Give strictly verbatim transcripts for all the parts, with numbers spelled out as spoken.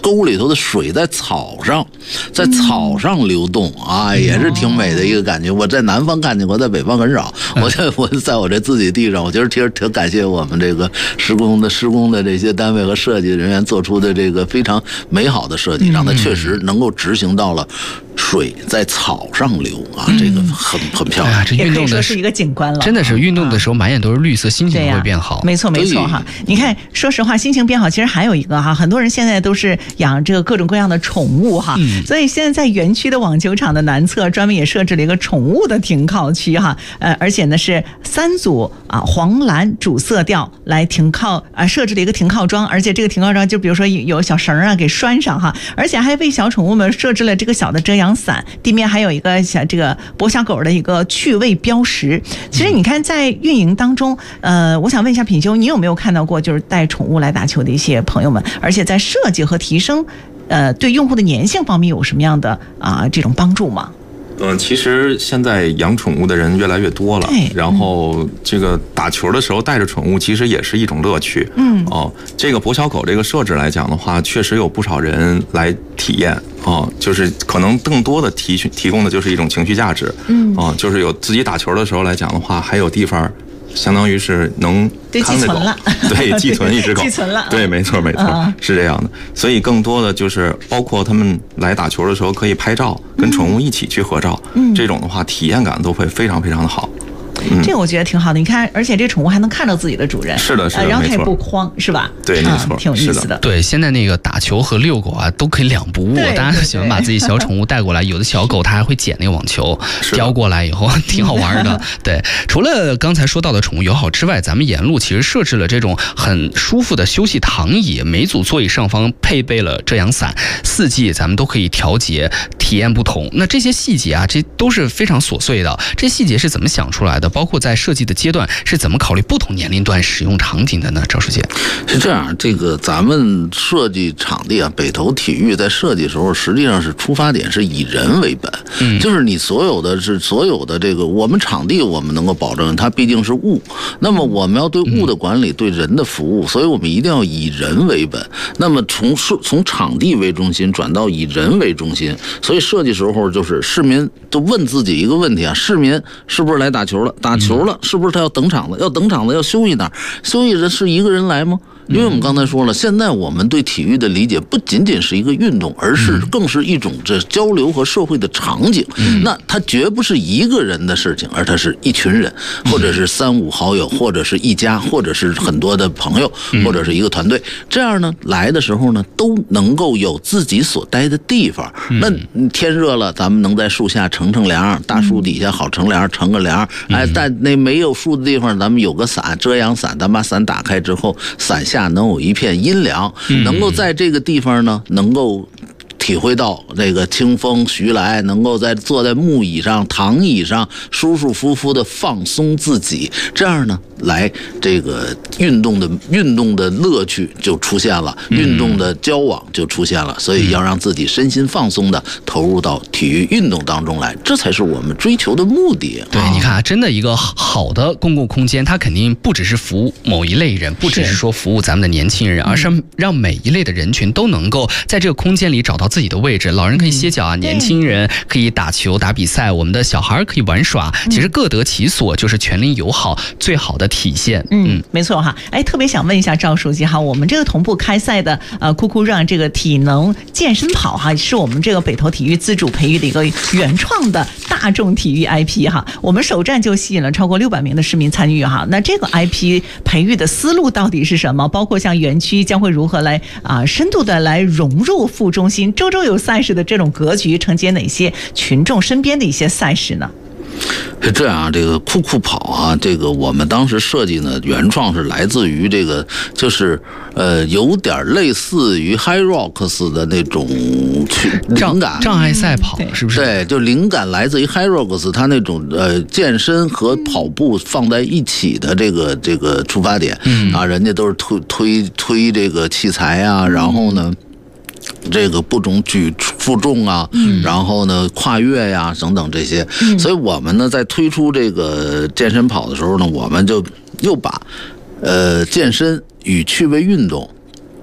沟里头的水在草上，在草上流动啊，也是挺美的一个感觉。我在南方看见过，在北方很少。我在我在我这自己地上，我觉得其实挺感谢我们这个施工的施工的这些单位和设计人员做出的这个非常美好的设计，让它确实能够执行到了水在草上流啊，这个很很漂亮。 哎、这运动的是一个景观了， 真的是运动的时候满眼都是绿色，心情会变好。 没错没错哈。你看，说实话，心情变好，其实还有一个哈，很多人现在都是养这个各种各样的宠物哈，嗯、所以现在在园区的网球场的南侧专门也设置了一个宠物的停靠区哈，呃，而且呢是三组啊黄蓝主色调来停靠啊，设置了一个停靠桩，而且这个停靠桩就比如说有小绳啊给拴上哈，而且还为小宠物们设置了这个小的遮阳伞，地面还有一个小这个博小狗的一个趣味标识。其实你看在运营当中，呃，我想问一下品修，你有没有看到过就是带宠物来打球的一些朋友们，而且在设计和提升呃对用户的粘性方面有什么样的啊、呃、这种帮助吗？ 嗯，其实现在养宠物的人越来越多了，然后这个打球的时候带着宠物其实也是一种乐趣。嗯，哦，这个博小狗这个设置来讲的话，确实有不少人来体验。哦，就是可能更多的提提供的就是一种情绪价值。嗯，哦，就是有自己打球的时候来讲的话，还有地方。相当于是能看那种，对，寄存一只狗， 寄存了， 对，没错没错，嗯、是这样的。所以更多的就是包括他们来打球的时候可以拍照，跟宠物一起去合照，嗯、这种的话体验感都会非常非常的好。嗯、 这个我觉得挺好的，你看，而且这宠物还能看到自己的主人， 是的，是的， 然后它也不慌，是吧？ 对，没错， 嗯，挺有意思的。 对，现在那个打球和遛狗啊，都可以两不误，大家都喜欢把自己小宠物带过来，有的小狗它还会捡那个网球，叼过来以后挺好玩的。对，除了刚才说到的宠物友好之外，咱们沿路其实设置了这种很舒服的休息躺椅，每组座椅上方配备了遮阳伞，四季咱们都可以调节，体验不同。那这些细节啊，这都是非常琐碎的，这细节是怎么想出来的？包括在设计的阶段是怎么考虑不同年龄段使用场景的呢？赵书记， 是这样，这个咱们设计场地啊，北投体育在设计时候，实际上是出发点是以人为本，嗯，就是你所有的是所有的这个我们场地，我们能够保证它毕竟是物，那么我们要对物的管理，对人的服务，所以我们一定要以人为本。那么从从场地为中心转到以人为中心，所以设计时候就是市民都问自己一个问题啊：市民是不是来打球了？打球了，是不是他要等场子？要等场子要休息哪儿？休息人是一个人来吗？因为我们刚才说了，现在我们对体育的理解不仅仅是一个运动，而是更是一种这交流和社会的场景。那它绝不是一个人的事情，而它是一群人，或者是三五好友，或者是一家，或者是很多的朋友，或者是一个团队。这样呢，来的时候呢，都能够有自己所待的地方。那天热了，咱们能在树下乘乘凉，大树底下好乘凉，乘个凉。哎，但那没有树的地方，咱们有个伞，遮阳伞，咱把伞打开之后，伞下能有一片阴凉，能够在这个地方呢，能够体会到这个清风徐来，能够在坐在木椅上、躺椅上舒舒服服的放松自己，这样呢，来这个运动的运动的乐趣就出现了，运动的交往就出现了，所以要让自己身心放松的投入到体育运动当中来，这才是我们追求的目的。 对，你看啊，真的一个好的公共空间，它肯定不只是服务某一类人，不只是说服务咱们的年轻人，而是让每一类的人群都能够在这个空间里找到自己的位置。老人可以歇脚啊，年轻人可以打球打比赛，我们的小孩可以玩耍，其实各得其所，就是全龄友好最好的体现。 嗯，没错哈。哎，特别想问一下赵书记哈，我们这个同步开赛的呃酷酷让这个体能健身跑哈，是我们这个北投体育自主培育的一个原创的大众体育 I P 哈。我们首站就吸引了超过六百名的市民参与哈。那这个 I P 培育的思路到底是什么？包括像园区将会如何来啊、呃、深度的来融入副中心，周周有赛事的这种格局，承接哪些群众身边的一些赛事呢？ 是这样，这个酷酷跑啊，这个我们当时设计呢，原创是来自于这个，就是呃，有点类似于 High Rocks 的那种灵感， 障碍赛跑是不是？ 对，就灵感来自于 High Rocks， 它那种呃健身和跑步放在一起的这个这个出发点，嗯啊，人家都是推推推这个器材啊，然后呢。这个不种举负重啊，嗯、然后呢跨越呀、啊、等等这些，嗯、所以我们呢在推出这个健身跑的时候呢，我们就又把呃健身与趣味运动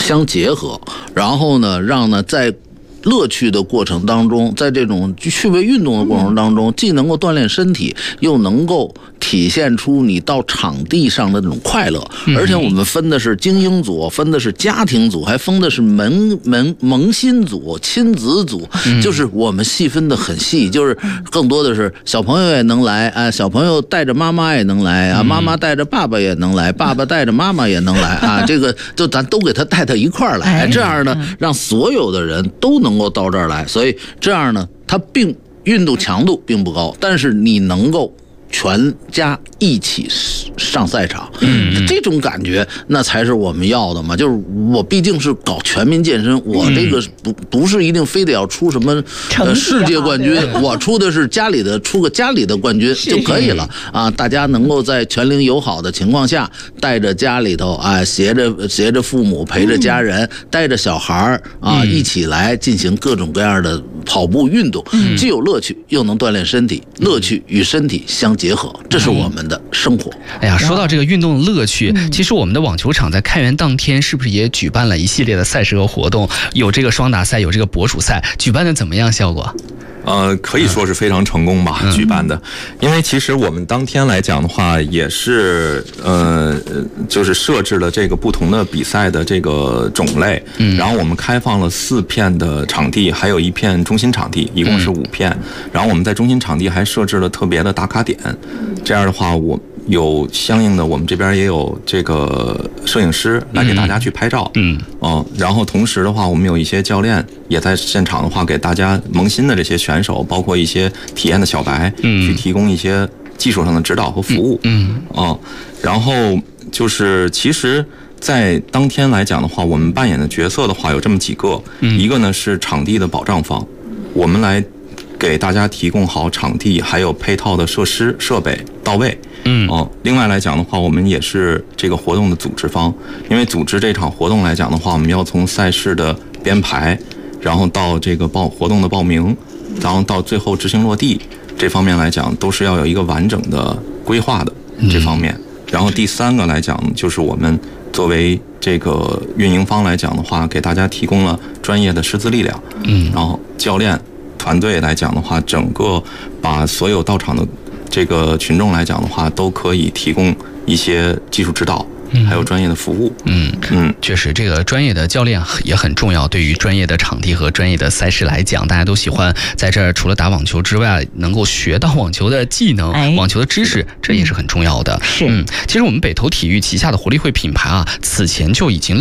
相结合，然后呢，让呢在乐趣的过程当中，在这种趣味运动的过程当中，既能够锻炼身体，又能够体现出你到场地上的那种快乐。而且我们分的是精英组，分的是家庭组，还分的是萌萌萌新组、亲子组，就是我们细分的很细，就是更多的是小朋友也能来啊，小朋友带着妈妈也能来啊，妈妈带着爸爸也能来，爸爸带着妈妈也能来啊，这个就咱都给他带到一块儿来，这样呢，让所有的人都能。能够到这儿来，所以这样呢，它并运动强度并不高，但是你能够全家一起上赛场，嗯，这种感觉那才是我们要的嘛。就是我毕竟是搞全民健身，我这个不不是一定非得要出什么呃世界冠军，我出的是家里的，出个家里的冠军就可以了啊。大家能够在全龄友好的情况下，带着家里头啊，携着携着父母，陪着家人，带着小孩啊，一起来进行各种各样的跑步运动，既有乐趣，又能锻炼身体，乐趣与身体相结合，这是我们的生活。 哎呀，说到这个运动乐趣，其实我们的网球场在开园当天是不是也举办了一系列的赛事和活动？有这个双打赛，有这个博属赛，举办的怎么样？效果？ 呃，可以说是非常成功吧，嗯、举办的。因为其实我们当天来讲的话，也是呃，就是设置了这个不同的比赛的这个种类，嗯，然后我们开放了四片的场地，还有一片中心场地，一共是五片。嗯、然后我们在中心场地还设置了特别的打卡点，这样的话我。有相应的，我们这边也有这个摄影师来给大家去拍照，嗯，哦、呃，然后同时的话，我们有一些教练也在现场的话，给大家萌新的这些选手，包括一些体验的小白，嗯，去提供一些技术上的指导和服务，嗯，哦、呃，然后就是其实，在当天来讲的话，我们扮演的角色的话有这么几个，嗯、一个呢是场地的保障方，我们来给大家提供好场地还有配套的设施设备到位。嗯哦，另外来讲的话，我们也是这个活动的组织方，因为组织这场活动来讲的话，我们要从赛事的编排，然后到这个报活动的报名，然后到最后执行落地，这方面来讲都是要有一个完整的规划的这方面。嗯、然后第三个来讲，就是我们作为这个运营方来讲的话，给大家提供了专业的师资力量，嗯，然后教练团队来讲的话，整个把所有到场的这个群众来讲的话，都可以提供一些技术指导，还有专业的服务。嗯嗯，确实，这个专业的教练也很重要。对于专业的场地和专业的赛事来讲，大家都喜欢在这儿除了打网球之外，能够学到网球的技能、哎、网球的知识，这也是很重要的。 是， 嗯，其实我们北投体育旗下的活力会品牌啊，此前就已经